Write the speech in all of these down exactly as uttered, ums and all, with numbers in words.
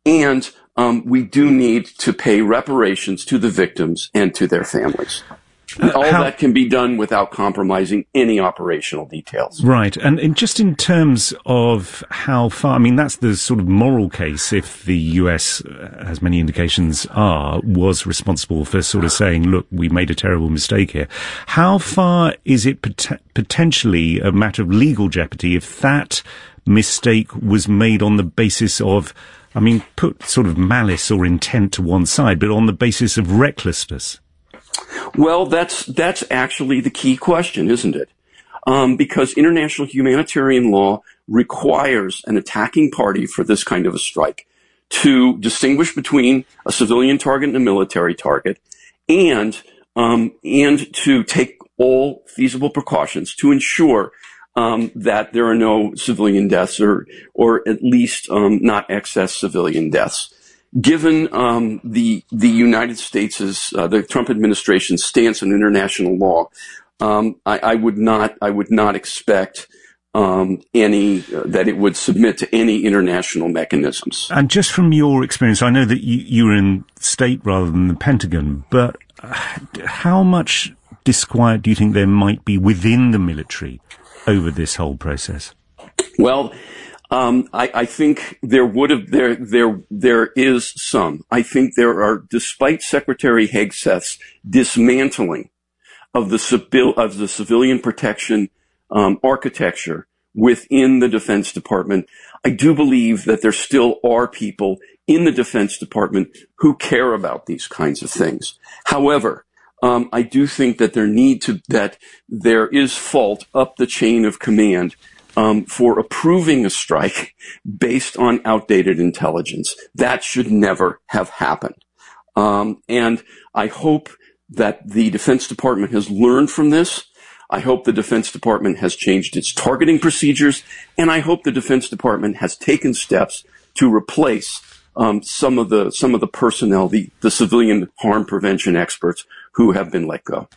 And um, we do need to pay reparations to the victims and to their families. Uh, All how, that can be done without compromising any operational details. Right. And, and just in terms of how far, I mean, that's the sort of moral case, if the U S, as many indications are, was responsible for sort of saying, look, we made a terrible mistake here. How far is it pot- potentially a matter of legal jeopardy if that mistake was made on the basis of, I mean, put sort of malice or intent to one side, but on the basis of recklessness? Well, that's that's actually the key question, isn't it? Um, because international humanitarian law requires an attacking party for this kind of a strike to distinguish between a civilian target and a military target, and um, and to take all feasible precautions to ensure um, that there are no civilian deaths, or or at least um, not excess civilian deaths. Given um, the the United States' uh, the Trump administration's stance on international law, um, I, I would not I would not expect um, any uh, that it would submit to any international mechanisms. And just from your experience, I know that you, you were in state rather than the Pentagon, but how much disquiet do you think there might be within the military over this whole process? Well, Um, I, I think there would have, there, there, there is some. I think there are, despite Secretary Hegseth's dismantling of the civil, of the civilian protection, um, architecture within the Defense Department, I do believe that there still are people in the Defense Department who care about these kinds of things. However, um, I do think that there need to, that there is fault up the chain of command Um, for approving a strike based on outdated intelligence. That should never have happened. Um, and I hope that the Defense Department has learned from this. I hope the Defense Department has changed its targeting procedures. And I hope the Defense Department has taken steps to replace um, some of the some of the personnel, the, the civilian harm prevention experts who have been let go.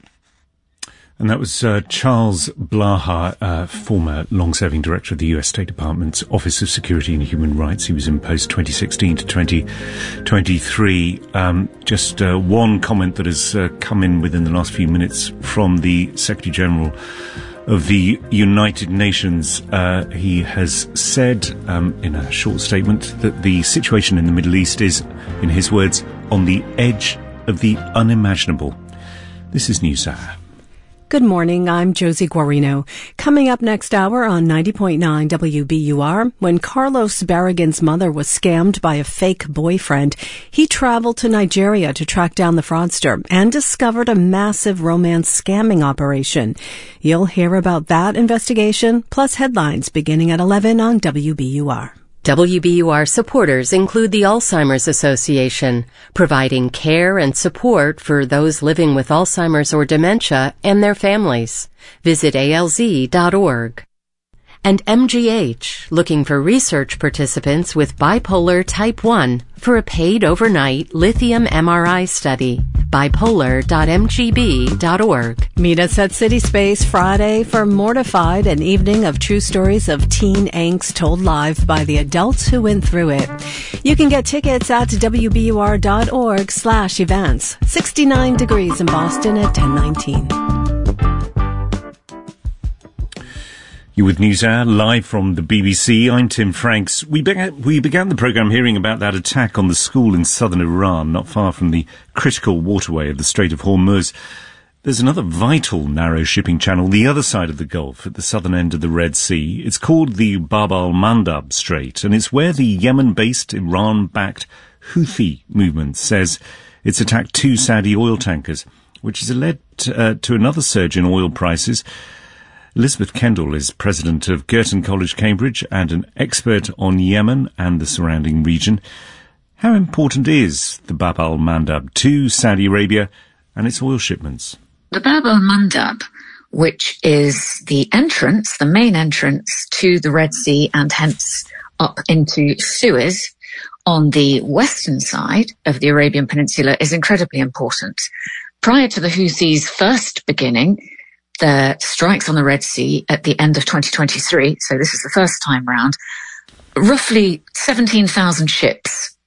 And that was uh, Charles Blaha, uh, former long-serving director of the U S State Department's Office of Security and Human Rights. He was in post twenty sixteen to twenty twenty-three. Um, just uh, one comment that has uh, come in within the last few minutes from the Secretary-General of the United Nations. Uh, he has said um, in a short statement that the situation in the Middle East is, in his words, on the edge of the unimaginable. This is NewsHour. Good morning, I'm Josie Guarino. Coming up next hour on ninety point nine W B U R, when Carlos Barragan's mother was scammed by a fake boyfriend, he traveled to Nigeria to track down the fraudster and discovered a massive romance scamming operation. You'll hear about that investigation, plus headlines beginning at eleven on W B U R. W B U R supporters include the Alzheimer's Association, providing care and support for those living with Alzheimer's or dementia and their families. Visit A L Z dot org. And M G H, looking for research participants with bipolar type one for a paid overnight lithium M R I study. bipolar dot m g b dot org. Meet us at City Space Friday for Mortified, an evening of true stories of teen angst told live by the adults who went through it. You can get tickets at w b u r dot org slash events. sixty-nine degrees in Boston at ten nineteen. You with NewsHour, live from the B B C. I'm Tim Franks. We began, we began the programme hearing about that attack on the school in southern Iran, not far from the critical waterway of the Strait of Hormuz. There's another vital narrow shipping channel the other side of the Gulf, at the southern end of the Red Sea. It's called the Bab al-Mandab Strait, and it's where the Yemen-based, Iran-backed Houthi movement says it's attacked two Saudi oil tankers, which has led uh, to another surge in oil prices. Elizabeth Kendall is president of Girton College, Cambridge, and an expert on Yemen and the surrounding region. How important is the Bab al-Mandab to Saudi Arabia and its oil shipments? The Bab al-Mandab, which is the entrance, the main entrance to the Red Sea and hence up into Suez on the western side of the Arabian Peninsula, is incredibly important. Prior to the Houthis' first beginning, the strikes on the Red Sea at the end of twenty twenty-three, so this is the first time round, roughly seventeen thousand ships